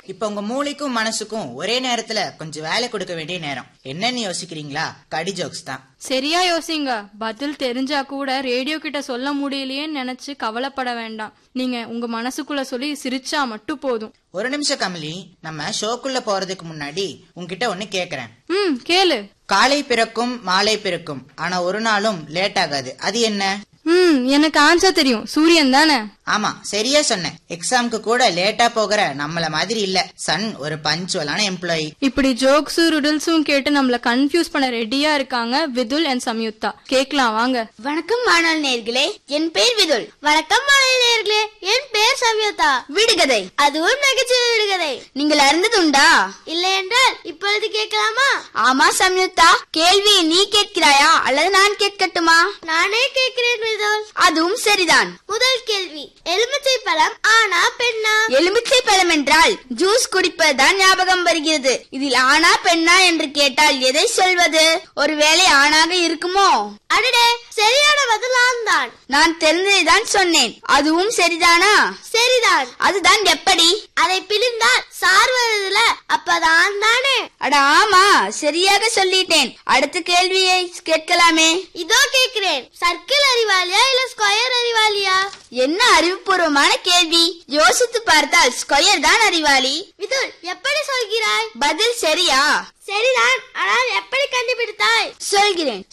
இப்ப உங்க மூளைக்கும் மனசுக்கும் ஒரே நேரத்துல கொஞ்சம் வேலை கொடுக்க வேண்டிய நேரம். என்னன்னு யோசிக்கிறீங்களா? கடி ஜோக்ஸ் தான். சரியா யோசிங்க. பதில் தெரிஞ்சா கூட ரேடியோ கிட்ட சொல்ல முடியலையேன்னு நினைச்சு கவலைப்பட வேண்டாம். நீங்க உங்க மனசுக்குள்ள சொல்லி சிரிச்சா மட்டும் போதும். ஒரு நிமிஷம் கமலி, நம்ம ஷோக்குள்ள போறதுக்கு முன்னாடி உன்கிட்ட ஒண்ணு கேக்குறேன். கேளு. காலை பிறக்கும் மாலை பிறக்கும், ஆனா ஒரு நாளும் லேட் ஆகாது, அது என்ன? எனக்கு ஆன்சர் தெரியும். சூரியன் தானே? ஆமா, சரியா சொன்னேன். எக்ஸாம்க்கு கூட லேட்டா போகிற நம்மள மாதிரி இல்ல. சன் ஒரு பஞ்சுவலான எம்ப்ளாயி. இப்படி ஜோக்ஸ் ரிடில்ஸும் கேட்டு நம்மள கன்ஃபியூஸ் பண்ண ரெடியா இருக்காங்க விதுல் அண்ட் சம்யுக்தா. கேக்கலாம் வாங்க. வணக்கம் மாணவ நேயர்களே, என் பேர் விதுல். வணக்கம் மாணவ நேயர்களே, என் பேர் சம்யுக்தா. விடுகதை, அதுவும் நகைச்சுவை விடுகதை நீங்கள் அறிந்ததுண்டா? இல்லை என்றால் இப்பொழுது கேட்கலாமா? ஆமா சம்யுக்தா, கேள்வியை நீ கேட்கிறாயா அல்லது நான் கேட்கட்டுமா? நானே கேட்கிறேன் விதுல். அதுவும் சரிதான். முதல் கேள்வி, எலுமிச்சை பழம் ஆனா பெண்ணா? எலுமிச்சை பழம் என்றால் ஜூஸ் குடிப்பதுதான் ஞாபகம் வருகிறது. இதில் ஆனா பெண்ணா என்று கேட்டால் எதை சொல்வது? ஒருவேளை ஆணாக இருக்குமோ? அடடே, சரியான பதில் ஆண்தான். நான் தெரிந்ததைதான் சொன்னேன். அதுவும் சரிதானா? சரிதான். அதுதான் எப்படி? அதை பிழிந்தால் சார் வருதுல, அப்பதான் தானே? அட ஆமா, சரியாக சொல்லிட்டேன். அடுத்த கேள்வியை கேட்கலாமே. இதோ கேட்கிறேன். சர்க்கிள் அறிவாளியா இல்ல ஸ்கொயர் அறிவாளியா? என்ன அறிவுபூர்வமான கேள்வி. யோசித்து பார்த்தால் ஸ்கொயர் தான் அறிவாளி. விதுல், எப்படி சொல்கிறாய்? பதில் சரியா? சரிதான், ஆனால் எப்படி கண்டுபிடித்தாய்? சொல்கிறேன்.